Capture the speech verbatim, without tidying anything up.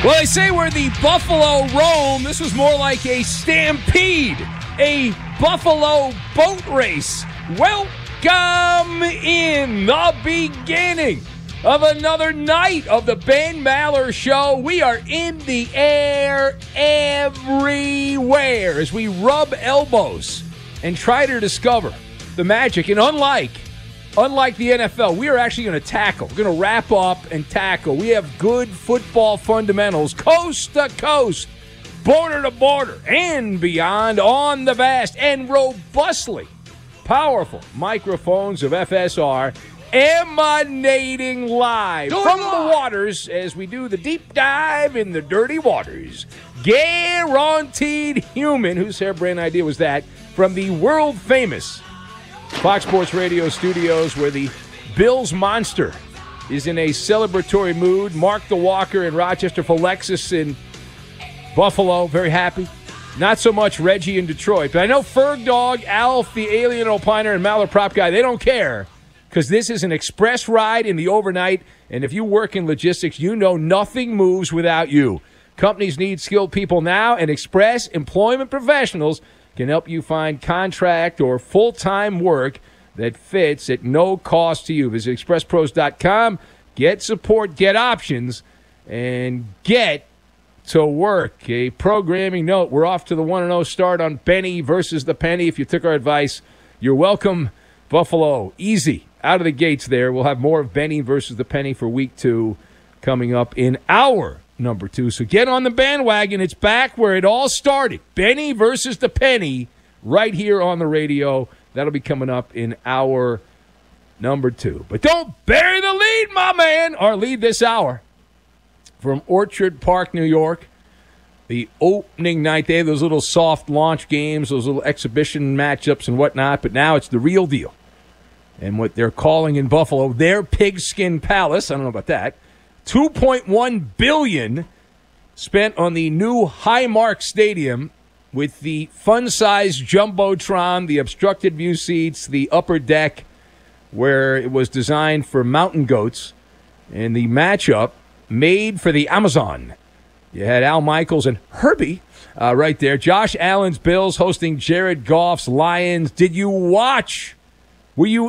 Well, they say we're the Buffalo Rome. This was more like a stampede, a Buffalo boat race. Welcome in the beginning of another night of the Ben Maller Show. We are in the air everywhere as we rub elbows and try to discover the magic. And unlike Unlike the N F L, we are actually going to tackle. We're going to wrap up and tackle. We have good football fundamentals, coast to coast, border to border, and beyond on the vast and robustly powerful microphones of F S R emanating live do from the waters as we do the deep dive in the dirty waters. Guaranteed Human, whose harebrained idea was that, from the world-famous Fox Sports Radio studios, where the Bills monster is in a celebratory mood. Mark the Walker in Rochester, for Lexus in Buffalo, very happy. Not so much Reggie in Detroit. But I know Ferg Dog, Alf, the Alien Opiner, and Maller Prop Guy, they don't care because this is an express ride in the overnight. And if you work in logistics, you know nothing moves without you. Companies need skilled people now, and Express Employment Professionals can help you find contract or full-time work that fits at no cost to you. Visit express pros dot com, get support, get options, and get to work. A programming note, we're off to the one and oh start on Benny versus the Penny. If you took our advice, you're welcome. Buffalo, easy out of the gates there. We'll have more of Benny versus the Penny for week two coming up in our number two. So get on the bandwagon. It's back where it all started. Benny versus the Penny right here on the radio. That'll be coming up in hour number two. But don't bury the lead, my man. Our lead this hour from Orchard Park, New York. The opening night, they have those little soft launch games, those little exhibition matchups and whatnot. But now it's the real deal. And what they're calling in Buffalo their Pigskin Palace. I don't know about that. two point one billion dollars spent on the new Highmark Stadium with the fun-sized Jumbotron, the obstructed view seats, the upper deck where it was designed for mountain goats, and the matchup made for the Amazon. You had Al Michaels and Herbie uh, right there. Josh Allen's Bills hosting Jared Goff's Lions. Did you watch? Were you